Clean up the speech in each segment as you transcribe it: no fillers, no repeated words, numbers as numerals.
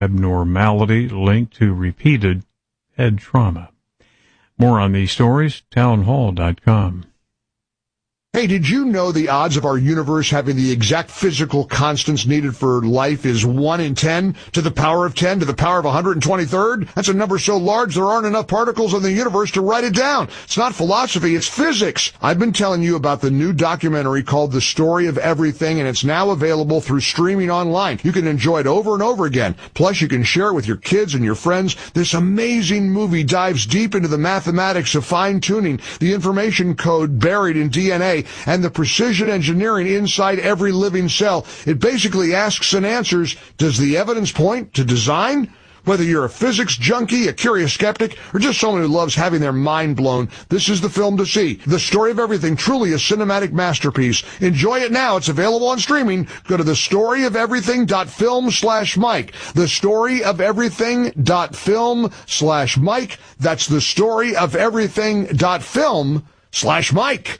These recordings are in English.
abnormality linked to repeated head trauma. More on these stories, townhall.com. Hey, did you know the odds of our universe having the exact physical constants needed for life is 1 in 10 to the power of 10 to the power of 123rd? That's a number so large there aren't enough particles in the universe to write it down. It's not philosophy, it's physics. I've been telling you about the new documentary called The Story of Everything, and it's now available through streaming online. You can enjoy it over and over again. Plus, you can share it with your kids and your friends. This amazing movie dives deep into the mathematics of fine-tuning, the information code buried in DNA, and the precision engineering inside every living cell. It basically asks and answers, does the evidence point to design? Whether you're a physics junkie, a curious skeptic, or just someone who loves having their mind blown, this is the film to see. The Story of Everything, truly a cinematic masterpiece. Enjoy it now. It's available on streaming. Go to thestoryofeverything.film/Mike. Thestoryofeverything.film/Mike. That's thestoryofeverything.film/Mike.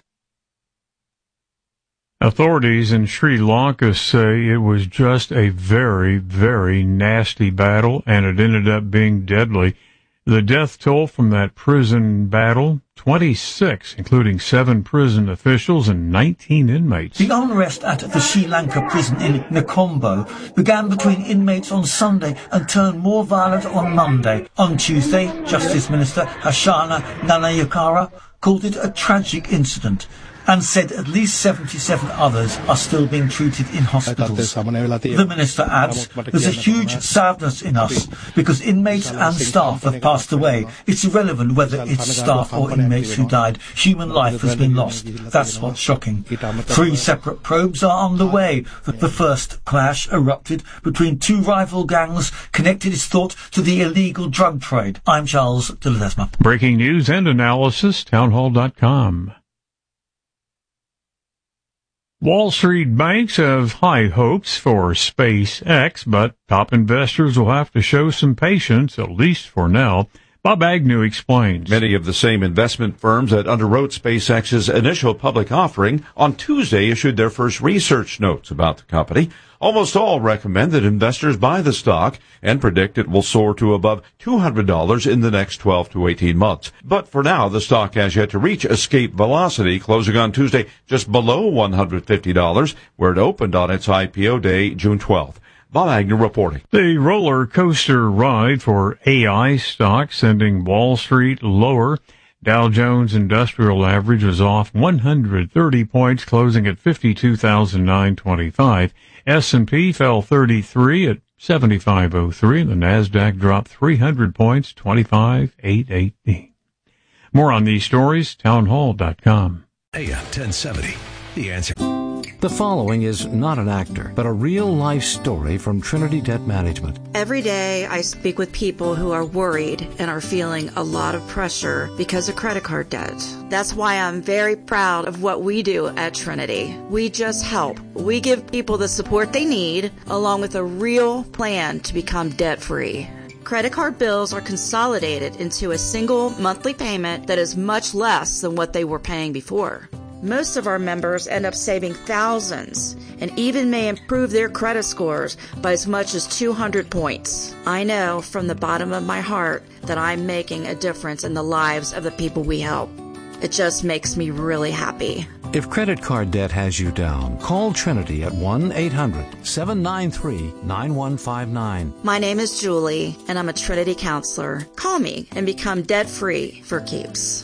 Authorities in Sri Lanka say it was just a very, very nasty battle, and it ended up being deadly. The death toll from that prison battle, 26, including 7 prison officials and 19 inmates. The unrest at the Sri Lanka prison in Nikombo began between inmates on Sunday and turned more violent on Monday. On Tuesday, Justice Minister Hashana Nanayakara called it a tragic incident and said at least 77 others are still being treated in hospitals. The minister adds, there's a huge sadness in us because inmates and staff have passed away. It's irrelevant whether it's staff or inmates who died. Human life has been lost. That's what's shocking. 3 separate probes are on the way. The first clash erupted between 2 rival gangs connected, it's thought, to the illegal drug trade. I'm Charles de Ledesma. Breaking news and analysis, townhall.com. Wall Street banks have high hopes for SpaceX, but top investors will have to show some patience, at least for now. Bob Agnew explains. Many of the same investment firms that underwrote SpaceX's initial public offering on Tuesday issued their first research notes about the company. Almost all recommend that investors buy the stock and predict it will soar to above $200 in the next 12 to 18 months. But for now, the stock has yet to reach escape velocity, closing on Tuesday just below $150, where it opened on its IPO day, June 12th. Bob Agnew reporting. The roller coaster ride for AI stocks sending Wall Street lower. Dow Jones Industrial Average was off 130 points, closing at 52,925. S&P fell 33 at 7503, and the Nasdaq dropped 300 points, 25,818. More on these stories, townhall.com. AM 1070, The Answer. The following is not an actor, but a real-life story from Trinity Debt Management. Every day I speak with people who are worried and are feeling a lot of pressure because of credit card debt. That's why I'm very proud of what we do at Trinity. We just help. We give people the support they need, along with a real plan to become debt-free. Credit card bills are consolidated into a single monthly payment that is much less than what they were paying before. Most of our members end up saving thousands and even may improve their credit scores by as much as 200 points. I know from the bottom of my heart that I'm making a difference in the lives of the people we help. It just makes me really happy. If credit card debt has you down, call Trinity at 1-800-793-9159. My name is Julie, and I'm a Trinity counselor. Call me and become debt-free for keeps.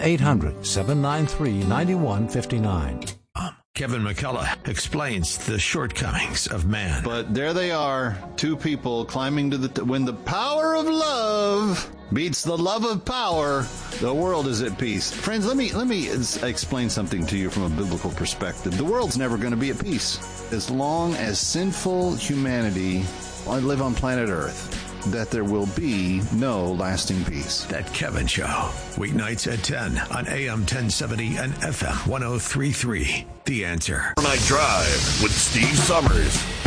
1-800-793-9159. Kevin McCullough explains the shortcomings of man. But there they are, 2 people climbing to when the power of love beats the love of power, the world is at peace. Friends, let me explain something to you from a biblical perspective. The world's never going to be at peace as long as sinful humanity live on planet Earth. That there will be no lasting peace. That Kevin Show, weeknights at 10 on AM 1070 and FM 1033. The Answer. Night Drive with Steve Summers.